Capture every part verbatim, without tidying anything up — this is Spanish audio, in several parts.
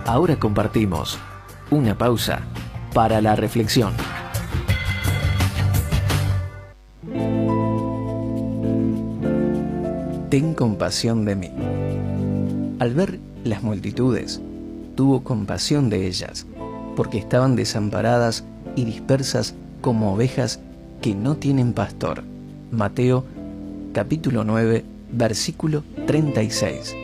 Ahora compartimos una pausa para la reflexión. Ten compasión de mí. Al ver las multitudes, tuvo compasión de ellas, porque estaban desamparadas y dispersas como ovejas que no tienen pastor. Mateo capítulo nueve, versículo treinta y seis.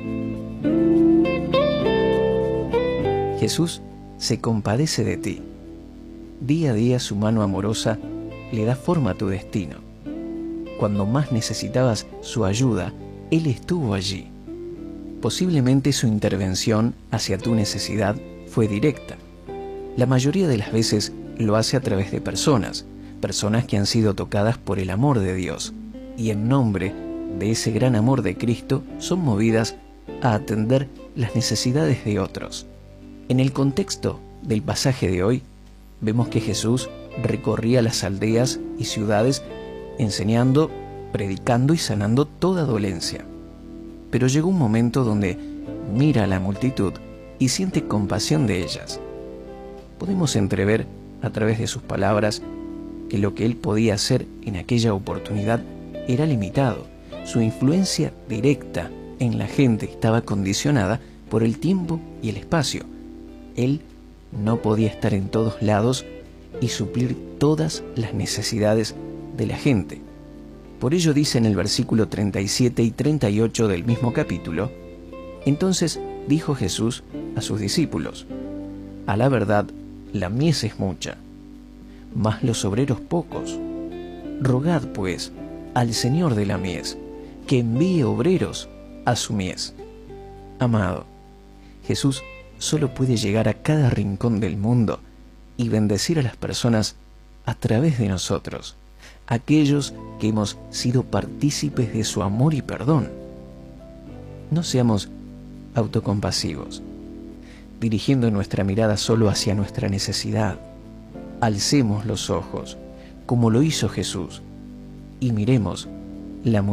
Jesús se compadece de ti. Día a día su mano amorosa le da forma a tu destino. Cuando más necesitabas su ayuda, Él estuvo allí. Posiblemente su intervención hacia tu necesidad fue directa. La mayoría de las veces lo hace a través de personas, personas que han sido tocadas por el amor de Dios, y en nombre de ese gran amor de Cristo son movidas a atender las necesidades de otros. En el contexto del pasaje de hoy, vemos que Jesús recorría las aldeas y ciudades enseñando, predicando y sanando toda dolencia. Pero llegó un momento donde mira a la multitud y siente compasión de ellas. Podemos entrever a través de sus palabras que lo que él podía hacer en aquella oportunidad era limitado. Su influencia directa en la gente estaba condicionada por el tiempo y el espacio. Él no podía estar en todos lados y suplir todas las necesidades de la gente. Por ello dice en el versículo treinta y siete y treinta y ocho del mismo capítulo: entonces dijo Jesús a sus discípulos: a la verdad, la mies es mucha, mas los obreros pocos. Rogad, pues, al Señor de la mies, que envíe obreros a su mies. Amado, Jesús solo puede llegar a cada rincón del mundo y bendecir a las personas a través de nosotros, aquellos que hemos sido partícipes de su amor y perdón. No seamos autocompasivos, dirigiendo nuestra mirada solo hacia nuestra necesidad. Alcemos los ojos, como lo hizo Jesús, y miremos la